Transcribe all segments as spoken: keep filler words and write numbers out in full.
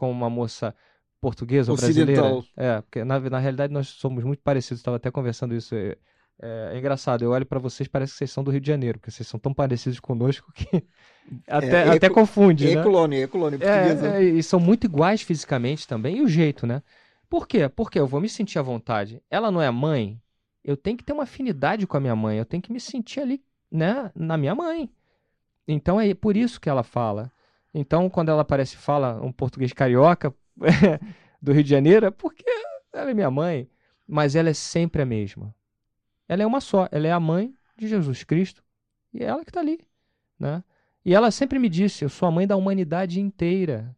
com uma moça portuguesa ou Ocidental. brasileira. É, porque na, na realidade nós somos muito parecidos. Estava até conversando isso. É, é, é engraçado, eu olho para vocês, parece que vocês são do Rio de Janeiro, porque vocês são tão parecidos conosco que até, É, é, até co- confunde, é né? colônia, é colônia portuguesa. É, é, e são muito iguais fisicamente também, e o jeito, né? Por quê? Porque eu vou me sentir à vontade. Ela não é mãe, eu tenho que ter uma afinidade com a minha mãe, eu tenho que me sentir ali, né, na minha mãe. Então é por isso que ela fala. Então, quando ela aparece e fala um português carioca do Rio de Janeiro, é porque ela é minha mãe, mas ela é sempre a mesma. Ela é uma só, ela é a mãe de Jesus Cristo e é ela que está ali, né? E ela sempre me disse, eu sou a mãe da humanidade inteira,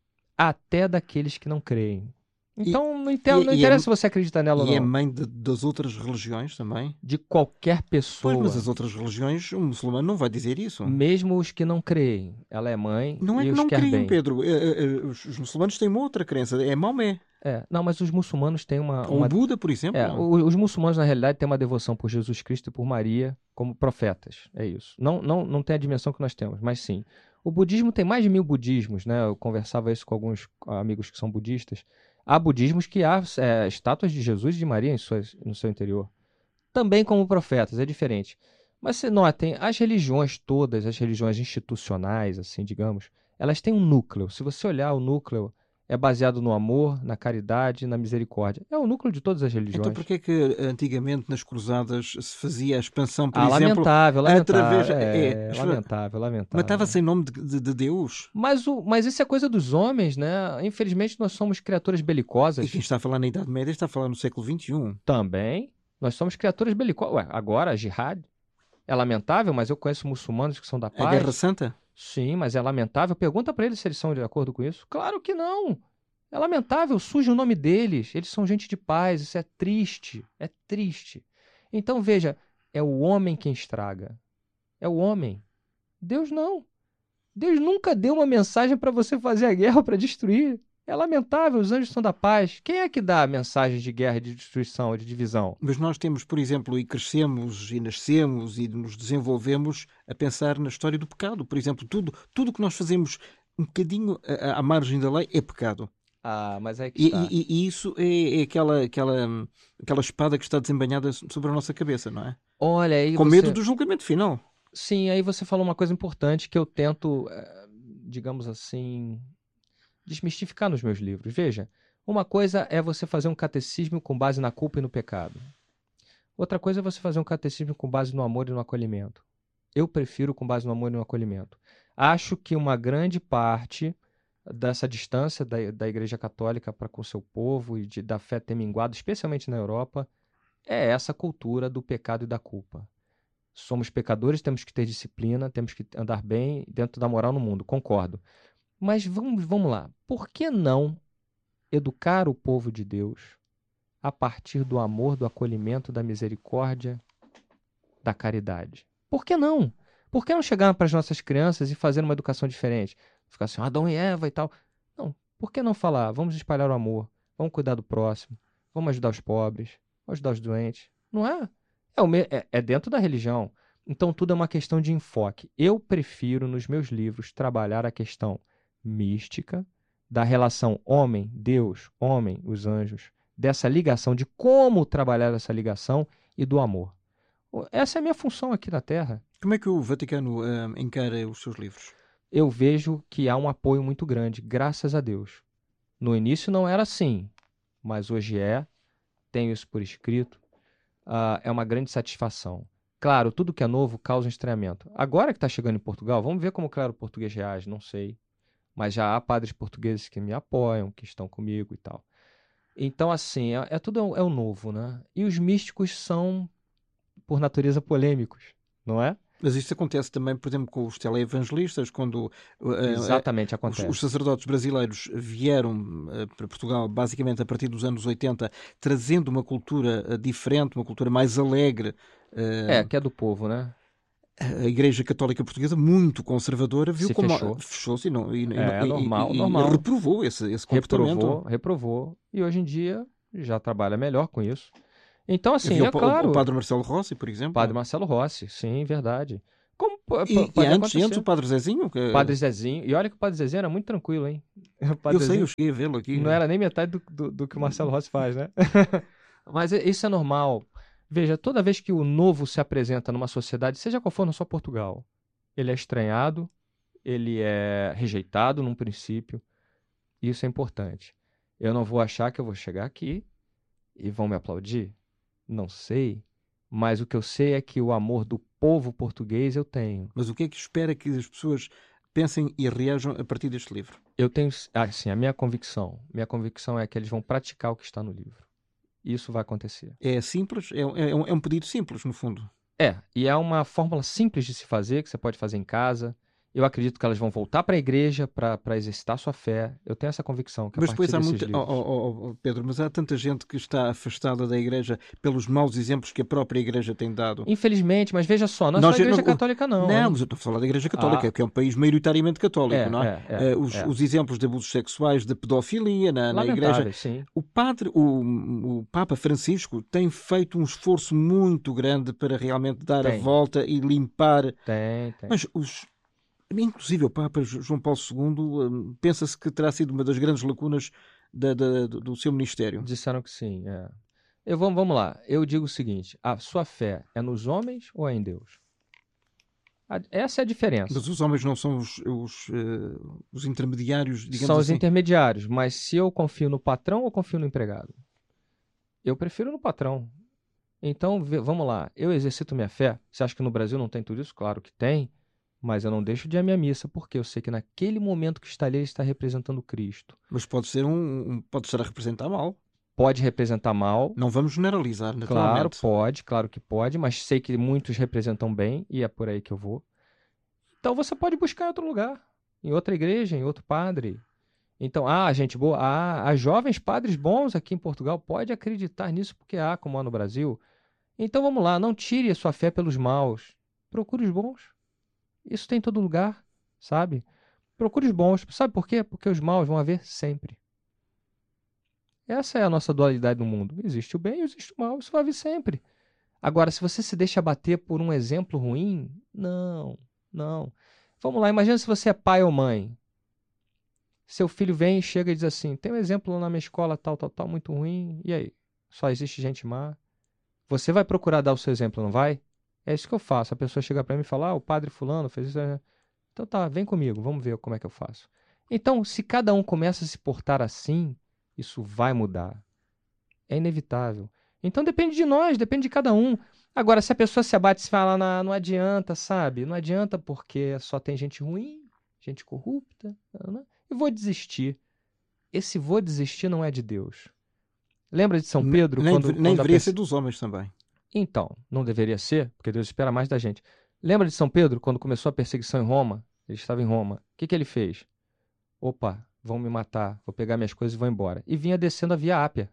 até daqueles que não creem. E, Então, não, e, inter- não e, é, interessa se você acredita nela ou e é não. mãe de- das outras religiões também? De qualquer Pois, mas pessoa, as outras religiões, o muçulmano não vai dizer isso. mesmo os que não creem, ela é mãe Não é e que os não quer criam, bem. Pedro. Eh, eh, eh, Os, os muçulmanos têm uma outra crença. É Maomé. É, não, mas os muçulmanos têm uma, Ou o uma Buda, por é, exemplo. o- os muçulmanos na realidade têm uma devoção por Jesus Cristo e por Maria como profetas, é isso. Não, não, não tem a dimensão que nós temos, mas sim. O budismo tem mais de mil budismos, né? Eu conversava isso com alguns amigos que são budistas. Há budismos que há é, estátuas de Jesus e de Maria em suas, no seu interior. Também como profetas, é diferente. Mas você notem, as religiões todas, as religiões institucionais, assim, digamos, elas têm um núcleo. Se você olhar o núcleo, é baseado no amor, na caridade, na misericórdia. É o núcleo de todas as Então, religiões. porquê é que antigamente nas cruzadas se fazia a expansão, por Ah, exemplo, lamentável, através. lamentável. É, É, lamentável, lamentável. matava-se em nome de, de- de Deus? Mas, o, mas isso é coisa dos homens, né? Infelizmente, nós somos criaturas E belicosas quem está a falar na Idade Média está a falar no século vinte e um. também. Nós somos criaturas belicosas. Ué, agora, a jihad é lamentável, mas eu conheço muçulmanos que são da A Guerra paz. Santa? Sim, mas é lamentável. Pergunta pra eles se eles são de acordo com isso. Claro que não. É lamentável, suja o nome deles. Eles são gente de paz. Isso é triste. É triste. Então, veja, é o homem quem estraga. É o homem. Deus não. Deus nunca deu uma mensagem para você fazer a guerra para destruir. É lamentável, os anjos são da paz. Quem é que dá mensagens de guerra, de destruição, de divisão? Mas nós temos, por exemplo, e crescemos e nascemos e nos desenvolvemos a pensar na história do pecado. Por exemplo, tudo tudo que nós fazemos um bocadinho à, à margem da lei é pecado. Ah, mas aí que E, está. e- e isso é, é aquela, aquela, aquela espada que está desembainhada sobre a nossa cabeça, não é? Olha, aí Com medo você... do julgamento final. Sim, aí você falou uma coisa importante que eu tento, eh, digamos assim, desmistificar nos meus livros. Veja, uma coisa é você fazer um catecismo com base na culpa e no pecado. Outra coisa é você fazer um catecismo com base no amor e no acolhimento. Eu prefiro com base no amor e no acolhimento. Acho que uma grande parte dessa distância da, da Igreja Católica para com o seu povo e de, da fé ter minguado, especialmente na Europa, é essa cultura do pecado e da culpa. Somos pecadores, temos que ter disciplina, temos que andar bem dentro da moral no mundo, concordo. Mas vamos, vamos lá, por que não educar o povo de Deus a partir do amor, do acolhimento, da misericórdia, da caridade? Por que não? Por que não chegar para as nossas crianças e fazer uma educação diferente? Ficar assim, Adão e Eva e tal. Não, por que não falar? Vamos espalhar o amor, vamos cuidar do próximo, vamos ajudar os pobres, vamos ajudar os doentes. Não é? É, o me- é- é dentro da religião. Então tudo é uma questão de enfoque. Eu prefiro, nos meus livros, trabalhar a questão mística, da relação homem-Deus, homem, os anjos, dessa ligação, de como trabalhar essa ligação e do amor. Essa é a minha função aqui na Terra. Como é que o Vaticano ah, encara os seus livros? Eu vejo que há um apoio muito grande, graças a Deus. No início não era assim, mas hoje é. Tenho isso por escrito. Ah, é uma grande satisfação. Claro, tudo que é novo causa um estranhamento. Agora que está chegando em Portugal, vamos ver como, claro, o português reage, não sei. Mas já há padres portugueses que me apoiam, que estão comigo e tal. Então, assim, é, é tudo é o novo, né? E os místicos são, por natureza, polêmicos, não é? Mas isso acontece também, por exemplo, com os teleevangelistas, quando uh, uh, Exatamente, os, acontece. os sacerdotes brasileiros vieram uh, para Portugal, basicamente a partir dos anos oitenta, trazendo uma cultura uh, diferente, uma cultura mais alegre. Uh, É, que é do povo, né? a Igreja Católica Portuguesa, muito conservadora, viu Se como fechou. fechou-se e, não, e, e, É, e- normal, e- e normal. reprovou esse, esse comportamento. Reprovou, reprovou. E hoje em dia já trabalha melhor com isso. Então, assim, Havia é o, pa- claro. o padre Marcelo Rossi, por exemplo. Padre Marcelo Rossi, sim, verdade. Como p- E, p- e pode antes, acontecer. antes o Padre Zezinho, que Padre Zezinho. E olha que o Padre Zezinho era muito tranquilo, hein? O Padre eu sei, Zezinho eu cheguei a vê-lo aqui. não era nem metade do, do, do que o Marcelo Rossi faz, né? Mas é- isso é normal. Veja, toda vez que o novo se apresenta numa sociedade, seja qual for, não só Portugal, ele é estranhado, ele é rejeitado num princípio. Isso é importante. Eu não vou achar que eu vou chegar aqui e vão me aplaudir. Não sei. Mas o que eu sei é que o amor do povo português eu tenho. Mas o que é que espera que as pessoas pensem e reajam a partir deste livro? Eu tenho, assim, a minha convicção. Minha convicção é que eles vão praticar o que está no livro. Isso vai acontecer. É simples? É, é, é um, é um pedido simples, no fundo. É, e é uma fórmula simples de se fazer, que você pode fazer em casa. Eu acredito que elas vão voltar para a igreja para exercitar sua fé. Eu tenho essa convicção que a Mas partir depois há desses muita. livros... Oh, oh, oh, Pedro, mas há tanta gente que está afastada da igreja pelos maus exemplos que a própria igreja tem dado. Infelizmente, mas veja só, não é Nós- só a igreja não- católica não, Não, hein? mas eu estou a falar da Igreja Católica, Ah. que é um país maioritariamente católico, É, não é? é, é, Eh, os, é. os exemplos de abusos sexuais, de pedofilia na, na Igreja. Lamentáveis, sim. O padre, o, o Papa Francisco, tem feito um esforço muito grande para realmente dar a Tem. volta e limpar. Tem, tem. Mas os. Inclusive o Papa João Paulo segundo hum, pensa-se que terá sido uma das grandes lacunas da- da- do do seu ministério. Disseram que sim, é. Eu, vamos, vamos lá. Eu digo o seguinte: a sua fé é nos homens ou é em Deus? A- Essa é a diferença. Mas os homens não são os, os, eh, os intermediários, digamos São os assim. intermediários, mas se eu confio no patrão ou confio no empregado? Eu prefiro no patrão. Então, vê- vamos lá. Eu exercito minha fé. Você acha que no Brasil não tem tudo isso? Claro que tem. Mas eu não deixo de ir à minha missa, porque eu sei que naquele momento que está ali, ele está representando Cristo. Mas pode ser um, um- pode estar a representar mal. Pode representar mal. Não vamos generalizar, Claro, naturalmente. pode, claro que pode, mas sei que muitos representam bem e é por aí que eu vou. Então você pode buscar em outro lugar, em outra igreja, em outro padre. Então, ah, gente boa, ah, há jovens padres bons aqui em Portugal, pode acreditar nisso porque há, como há no Brasil. Então vamos lá, não tire a sua fé pelos maus, procure os bons. Isso tem em todo lugar, sabe? Procure os bons. Sabe por quê? Porque os maus vão haver sempre. Essa é a nossa dualidade no mundo. Existe o bem e existe o mal. Isso vai vir sempre. Agora, se você se deixa bater por um exemplo ruim, não, não. Vamos lá, imagina se você é pai ou mãe. Seu filho vem e chega e diz assim, tem um exemplo lá na minha escola, tal, tal, tal, muito ruim. E aí? Só existe gente má? Você vai procurar dar o seu exemplo, não vai? É isso que eu faço. A pessoa chega para mim e fala, ah, o padre fulano fez isso. Então tá, vem comigo, vamos ver como é que eu faço. Então, se cada um começa a se portar assim, isso vai mudar. É inevitável. Então depende de nós, depende de cada um. Agora, se a pessoa se abate e fala, não, não adianta, sabe? Não adianta porque só tem gente ruim, gente corrupta, né? E vou desistir. Esse vou desistir não é de Deus. Lembra de São Pedro? Nem, quando, nem quando a deveria pers- ser dos homens também. Então, não deveria ser, porque Deus espera mais da gente. Lembra de São Pedro, quando começou a perseguição em Roma? Ele estava em Roma. O que, que ele fez? Opa, vão me matar, vou pegar minhas coisas e vou embora. E vinha descendo a Via Ápia.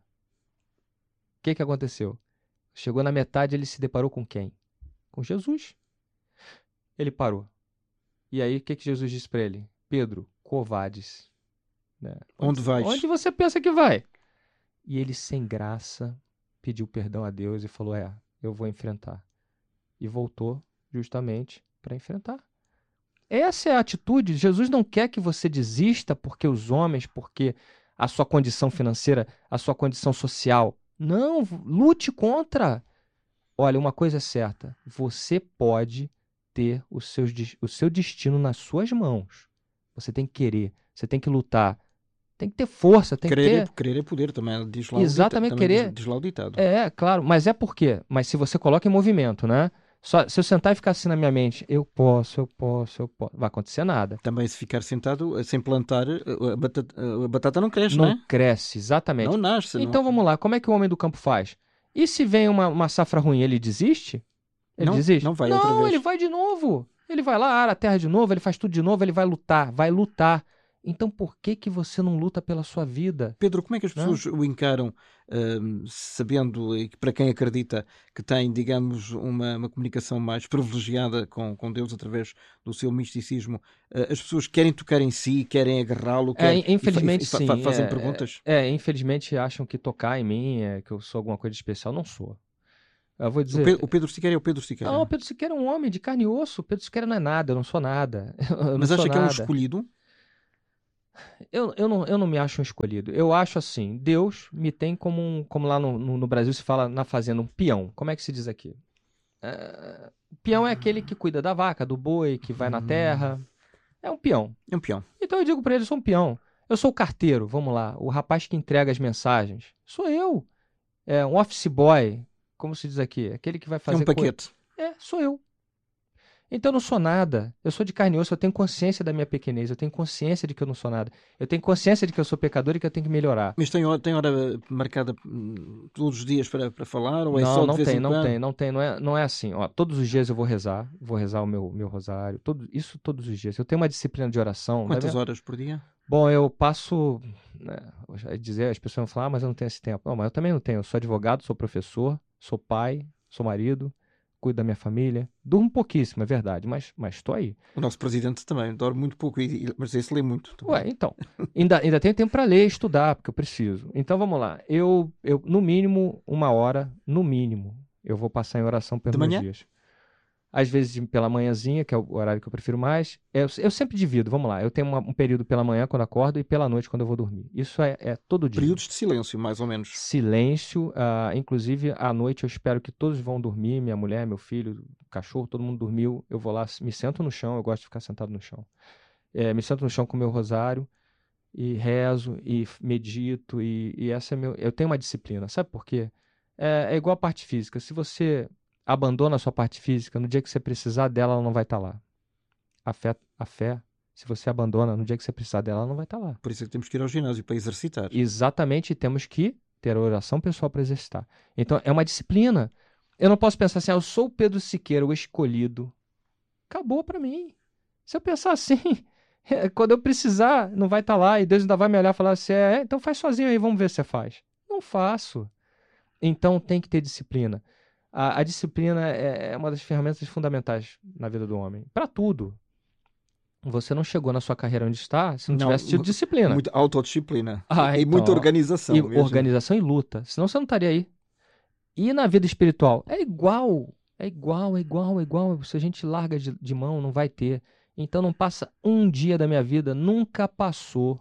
O que, que aconteceu? Chegou na metade, ele se deparou com quem? Com Jesus. Ele parou. E aí, o que, que Jesus disse para ele? Pedro, covades. Né? Onde vais? Onde você pensa que vai? E ele, sem graça, pediu perdão a Deus e falou, é, eu vou enfrentar. E voltou justamente para enfrentar. Essa é a atitude. Jesus não quer que você desista porque os homens, porque a sua condição financeira, a sua condição social. Não, lute contra. Olha, uma coisa é certa. Você pode ter o seu, o seu destino nas suas mãos. Você tem que querer, você tem que lutar. Tem que ter força, tem Querer, que é, ter... querer é poder, também diz lá Exatamente, o ditado, também querer. Diz, diz lá o ditado. É, claro, mas é por quê? Mas se você coloca em movimento, né? Só, se eu sentar e ficar assim na minha mente, eu posso, eu posso, eu posso, vai acontecer nada. Também se ficar sentado sem plantar, a batata, a batata não cresce, Não não é? cresce, exatamente. Não nasce. Então não... vamos lá, como é que o homem do campo faz? E se vem uma, uma safra ruim, ele desiste? Ele Não, desiste? não vai não, outra vez. ele vai de novo. Ele vai lá, ara a terra de novo, ele faz tudo de novo, ele vai lutar, vai lutar. Então por que que você não luta pela sua vida? Pedro, como é que as Não? pessoas o encaram, hum, sabendo, e para quem acredita que tem, digamos, uma, uma comunicação mais privilegiada com, com Deus através do seu misticismo, uh, as pessoas querem tocar em si, querem agarrá-lo, É, querem, infelizmente e fa- e sim. fa- fazem é, perguntas? É, é, infelizmente acham que tocar em mim é que eu sou alguma coisa de especial. Não sou. Eu vou O, dizer... Pe- o Pedro Siqueira é o Pedro Siqueira. Não, o Pedro Siqueira é um homem de carne e osso. O Pedro Siqueira não é nada, eu não sou nada. Eu não Mas sou acha que é um nada. escolhido? Eu, eu, não, eu não me acho um escolhido. Eu acho assim, Deus me tem como um, como lá no, no, no Brasil se fala na fazenda, um peão. Como é que se diz aqui? É, peão é aquele que cuida da vaca, do boi, que vai na terra. É um peão. É um peão. Então eu digo pra ele, eu sou um peão. Eu sou o carteiro, vamos lá, o rapaz que entrega as mensagens. Sou eu. É um office boy, como se diz aqui, aquele que vai É fazer um paquete. coi- É, sou eu. Então eu não sou nada. Eu sou de carne e osso, eu tenho consciência da minha pequenez, eu tenho consciência de que eu não sou nada. Eu tenho consciência de que eu sou pecador e que eu tenho que melhorar. Mas tem hora, tem hora marcada hum, todos os dias para, para falar? Ou é Não, só de não vez tem, em não quando? tem, não tem, não é, não é assim. Ó, todos os dias eu vou rezar, vou rezar o meu, meu rosário, todo, isso todos os dias. Eu tenho uma disciplina de oração. Quantas né? horas por dia? Bom, eu passo, né, eu já ia dizer, as pessoas vão falar, ah, mas eu não tenho esse tempo. Não, mas eu também não tenho. Eu sou advogado, sou professor, sou pai, sou marido, cuido da minha família. Durmo pouquíssimo, é verdade, mas mas estou aí. O nosso presidente também dorme muito pouco, e- e- mas esse lê muito também. Ué, então, ainda, ainda tenho tempo para ler e estudar, porque eu preciso. Então vamos lá. Eu, eu, no mínimo, uma hora, no mínimo, eu vou passar em oração pelos De meus manhã? dias. Às vezes de- pela manhãzinha, que é o horário que eu prefiro mais. Eu, eu sempre divido, vamos lá. Eu tenho uma- um período pela manhã quando acordo e pela noite quando eu vou dormir. Isso é, é todo dia. Períodos de silêncio, mais ou menos. Silêncio, ah, inclusive à noite eu espero que todos vão dormir, minha mulher, meu filho, o cachorro, todo mundo dormiu. Eu vou lá, me sento no chão, eu gosto de ficar sentado no chão. É, me sento no chão com o meu rosário e rezo e f- medito e, e essa é meu, eu tenho uma disciplina, sabe por quê? É, é igual a parte física. Se você abandona a sua parte física, no dia que você precisar dela, ela não vai estar lá. A fé, a fé, se você abandona, no dia que você precisar dela, ela não vai estar lá. Por isso é que temos que ir ao ginásio para exercitar. Exatamente, e temos que ter a oração pessoal para exercitar. Então, é uma disciplina. Eu não posso pensar assim, ah, eu sou o Pedro Siqueira, o escolhido. Acabou para mim. Se eu pensar assim, quando eu precisar, não vai estar lá, e Deus ainda vai me olhar e falar assim, é, então faz sozinho aí, vamos ver se você faz. Não faço. Então, tem que ter disciplina. A, a disciplina é, é uma das ferramentas fundamentais na vida do homem. Para tudo. Você não chegou na sua carreira onde está se não, Não, tivesse tido mu- disciplina. Muita autodisciplina. Ah, E muita então, organização E mesmo. organização e luta. Senão você não estaria aí. E na vida espiritual? É igual. É igual, é igual, é igual. Se a gente larga de, de mão, não vai ter. Então não passa um dia da minha vida. Nunca passou.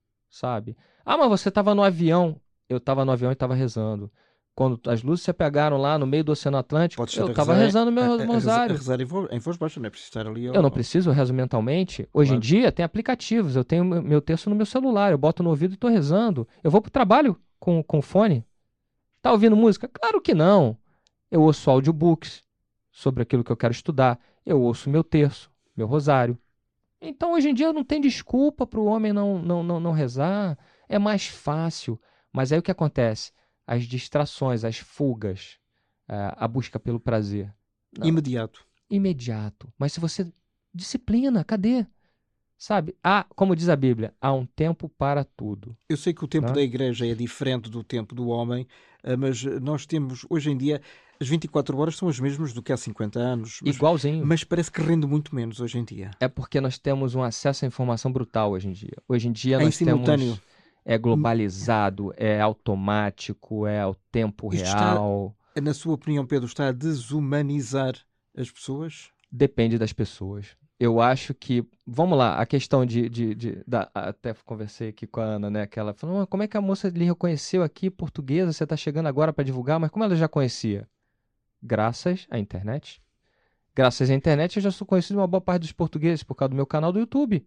Sabe? Ah, mas você estava no avião. Eu estava no avião e estava rezando. Quando as luzes se apegaram lá no meio do Oceano Atlântico, Podes estar eu a estava rezar, rezando meu a, a- a rezar- a rosário. rezar em voz, em voz baixa, não é preciso estar ali. Ao, Eu não preciso, eu rezo mentalmente. Hoje em Claro. dia tem aplicativos, eu tenho meu meu texto no meu celular, eu boto no ouvido e estou rezando. Eu vou para o trabalho com, com fone. Tá ouvindo música? Claro que não. Eu ouço audiobooks sobre aquilo que eu quero estudar. Eu ouço meu terço, meu rosário. Então hoje em dia não tem desculpa para o homem não, não, não, não rezar. É mais fácil. Mas aí o que acontece? As distrações, as fugas, eh, a busca pelo prazer. Não, Imediato. imediato. Mas se você disciplina, cadê? Sabe? Há, como diz a Bíblia, há um tempo para tudo. Eu sei que o tempo Não é? da igreja é diferente do tempo do homem, eh, mas nós temos, hoje em dia, as vinte e quatro horas são as mesmas do que há cinquenta anos, mas, Igualzinho. mas parece que rende muito menos hoje em dia. É porque nós temos um acesso à informação brutal hoje em dia. Hoje em dia É em nós simultâneo. temos é globalizado, é automático, é ao tempo Isto está- real. Na sua opinião, Pedro, está a desumanizar as pessoas? Depende das pessoas. Eu acho que, vamos lá, a questão de, de, de- da, até conversei aqui com a Ana, né? Que ela falou, "Ah, como é que a moça lhe reconheceu aqui, portuguesa? Você está chegando agora para divulgar, mas como ela já conhecia? Graças à internet. Graças à internet eu já sou conhecido uma boa parte dos portugueses por causa do meu canal do YouTube.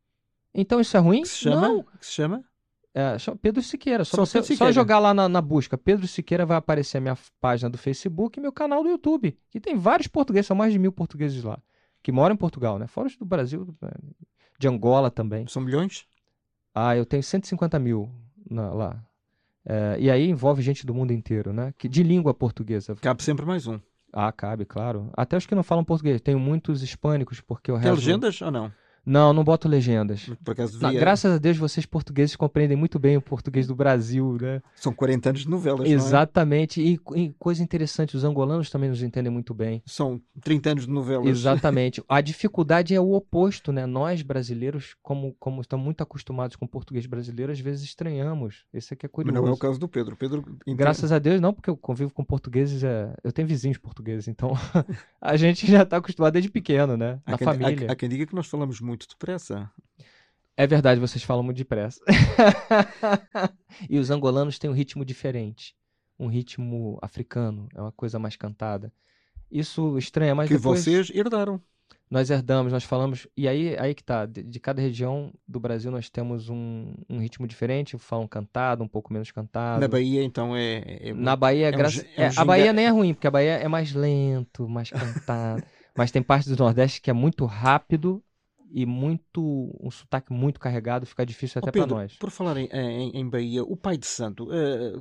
Então isso é ruim? Que se chama? Não. Que se chama? É, chama Pedro Siqueira. Só, Só você, Pedro só Siqueira. jogar lá na, na busca Pedro Siqueira vai aparecer a minha f- página do Facebook e meu canal do YouTube. Que tem vários portugueses, são mais de mil portugueses lá. Que moram em Portugal, né? Fora os do Brasil, né, de Angola também. São milhões? Ah, eu tenho cento e cinquenta mil na- lá. É, e aí envolve gente do mundo inteiro, né? Que, de língua portuguesa. Cabe sempre mais um. Ah, cabe, claro. Até os que não falam português. Tenho muitos hispânicos, porque eu Tem rezo... legendas ou não? Não, não boto legendas. Por acaso Não, deveria... graças a Deus vocês portugueses compreendem muito bem o português do Brasil, né? São quarenta anos de novelas, não é? Exatamente. E, e coisa interessante, os angolanos também nos entendem muito bem. São trinta anos de novelas. Exatamente. A dificuldade é o oposto, né? Nós, brasileiros, como, como estamos muito acostumados com o português brasileiro, às vezes estranhamos. Esse aqui é Mas curioso. não é o caso do Pedro. Pedro entende- Graças a Deus, não, porque eu convivo com portugueses, é... eu tenho vizinhos portugueses, então a gente já está acostumado desde pequeno, né? há Na quem, família. há, há quem diga que nós falamos muito depressa. É verdade, vocês falam muito depressa. E os angolanos têm um ritmo diferente. Um ritmo africano, é uma coisa mais cantada. Isso estranha, mas que depois vocês herdaram. nós herdamos, nós falamos... E aí, aí que tá, de, de cada região do Brasil nós temos um, um ritmo diferente, falam cantado, um pouco menos cantado. Na Bahia, então, é... é- Na Bahia, é um graça... gi- é um é, a ginga- Bahia nem é ruim, porque a Bahia é mais lento, mais cantado. Mas tem parte do Nordeste que é muito rápido e muito um sotaque muito carregado, fica difícil Oh, até para Pedro, nós. por falar em, em, em Bahia, o pai de santo... eh,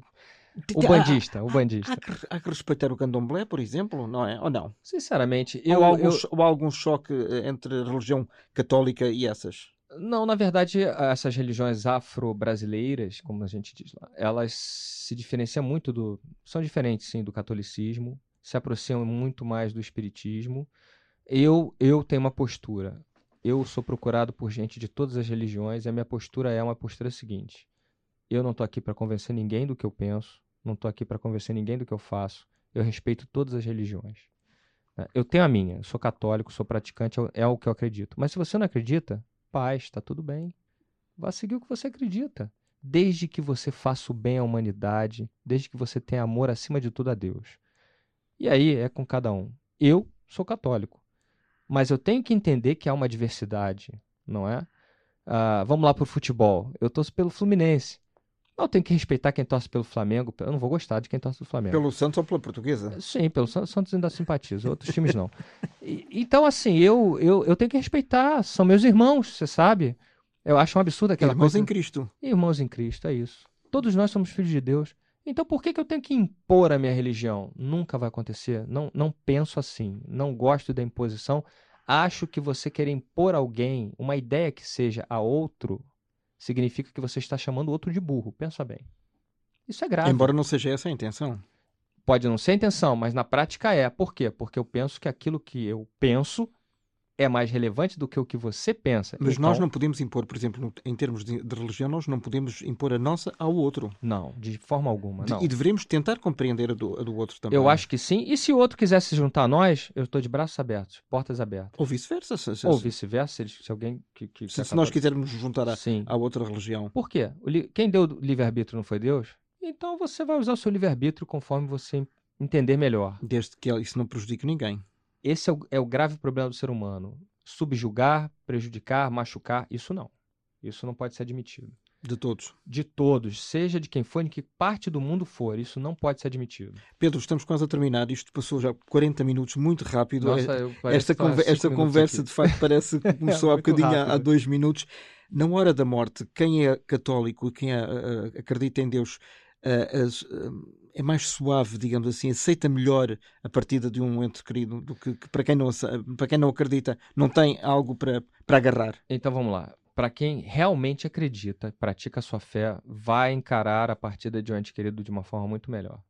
O há- bandista, o há- bandista. Há, que, há que respeitar o candomblé, por exemplo, não é? Ou não? Sinceramente, Ou eu, há algum, eu... cho- ou há algum choque eh, entre a religião católica e essas? Não, na verdade, essas religiões afro-brasileiras, como a gente diz lá, elas se diferenciam muito do... São diferentes, sim, do catolicismo, se aproximam muito mais do espiritismo. Eu, eu tenho uma postura. Eu sou procurado por gente de todas as religiões e a minha postura é uma postura seguinte. Eu não estou aqui para convencer ninguém do que eu penso, não estou aqui para convencer ninguém do que eu faço. Eu respeito todas as religiões. né? Eu tenho a minha, eu sou católico, sou praticante, é o que eu acredito. Mas se você não acredita, paz, está tudo bem. Vá seguir o que você acredita. Desde que você faça o bem à humanidade, desde que você tenha amor acima de tudo a Deus. E aí é com cada um. Eu sou católico, mas eu tenho que entender que há uma diversidade, não é? Ah, vamos lá para o futebol. Eu torço pelo Fluminense. Eu tenho que respeitar quem torce pelo Flamengo. Eu não vou gostar de quem torce pelo Flamengo. Pelo Santos ou pela Portuguesa? Sim, pelo San- Santos ainda simpatizo, outros times não. E- então, assim, eu, eu, eu tenho que respeitar. São meus irmãos, você sabe. Eu acho um absurdo aquela Irmãos coisa. em Cristo. Irmãos em Cristo, é isso. Todos nós somos filhos de Deus. Então, por que que eu tenho que impor a minha religião? Nunca vai acontecer. Não, não penso assim. Não gosto da imposição. Acho que você querer impor a alguém uma ideia que seja a outro significa que você está chamando o outro de burro. Pensa bem. Isso é grave. Embora não seja essa a intenção. Pode não ser a intenção, mas na prática é. Por quê? Porque eu penso que aquilo que eu penso é mais relevante do que o que você pensa. Mas Então, nós não podemos impor, por exemplo, no- em termos de, de religião, nós não podemos impor a nossa ao outro. Não, de forma alguma, De- não. E devemos tentar compreender a do, a do outro também. Eu acho que sim. E se o outro quiser se juntar a nós, eu estou de braços abertos, portas abertas. Ou vice-versa. Se, se- Ou vice-versa, se, eles- se alguém que, que, que se- é se nós católico- quisermos nos juntar à, Sim. à outra religião. Por quê? O li- Quem deu o livre-arbítrio não foi Deus? Então você vai usar o seu livre-arbítrio conforme você entender melhor. Desde que isso não prejudique ninguém. Esse é o, é o grave problema do ser humano. Subjugar, prejudicar, machucar, isso não. Isso não pode ser admitido. De todos. De todos, seja de quem for, de que parte do mundo for, isso não pode ser admitido. Pedro, estamos quase a terminar. Isto passou já quarenta minutos, muito rápido. Nossa, É- eu parece esta que estou há conver- cinco esta minutos conversa, aqui. de facto, parece que começou há Muito bocadinho há, há rápido. dois minutos. Na hora da morte, quem é católico e quem é, ah, ah, acredita em Deus ah, as- ah, é mais suave, digamos assim, aceita melhor a partida de um ente querido do que, que para, quem não, ace- para quem não acredita, não tem algo para, para agarrar. Então vamos lá. Para quem realmente acredita, pratica a sua fé, vai encarar a partida de um ente querido de uma forma muito melhor.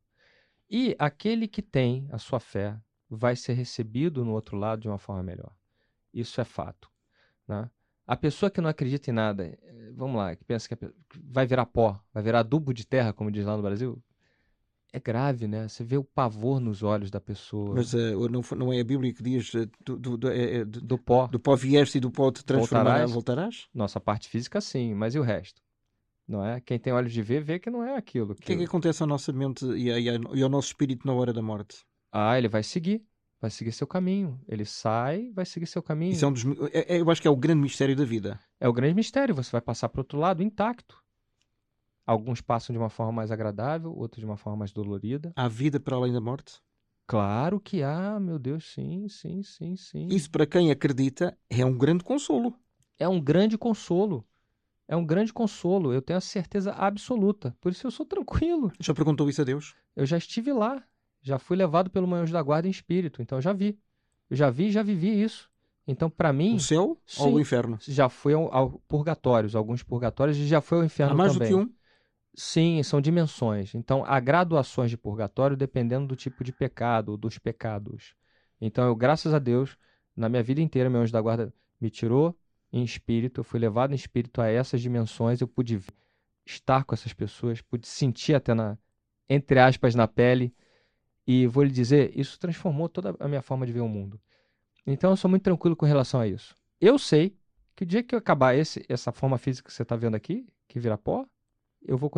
E aquele que tem a sua fé vai ser recebido no outro lado de uma forma melhor. Isso é fato, né? A pessoa que não acredita em nada, eh, vamos lá, que pensa que a pe- que vai virar pó, vai virar adubo de terra, como diz lá no Brasil, é grave, né? Você vê o pavor nos olhos da pessoa. Mas ah, não, foi- não é a Bíblia que diz ah, do, do, do, é- é de- Do pó, do pó vieste e do pó te transformarás, Voltarás? voltarás? nossa parte física sim, mas e o resto? Não é? Quem tem olhos de ver, vê que não é aquilo. O que é que acontece à nossa mente e, a- e a- e ao nosso espírito na hora da morte? Ah, ele vai seguir. Vai seguir seu caminho. Ele sai, vai seguir seu caminho. Isso é um dos, é- é- eu acho que é o grande mistério da vida. É o grande mistério. Você vai passar para o outro lado intacto. Alguns passam de uma forma mais agradável, outros de uma forma mais dolorida. Há vida para além da morte? Claro que há, meu Deus, sim, sim, sim, sim. Isso, para quem acredita, é um grande consolo. É um grande consolo. É um grande consolo. Eu tenho a certeza absoluta. Por isso eu sou tranquilo. Já perguntou isso a Deus? Eu já estive lá. Já fui levado pelo meu anjo da guarda em espírito. Então eu já vi. Eu já vi e já vivi isso. Então, para mim, o céu sim, ou o inferno? já foi ao, ao purgatórios, alguns purgatórios, e já foi ao inferno Há mais também. do que um? Sim, são dimensões. Então, há graduações de purgatório dependendo do tipo de pecado, dos pecados. Então, eu, graças a Deus, na minha vida inteira, meu anjo da guarda me tirou em espírito, eu fui levado em espírito a essas dimensões, eu pude ver, estar com essas pessoas, pude sentir até na, entre aspas, na pele, e vou lhe dizer, isso transformou toda a minha forma de ver o mundo. Então, eu sou muito tranquilo com relação a isso. Eu sei que o dia que eu acabar esse, essa forma física que você está vendo aqui, que vira pó, eu vou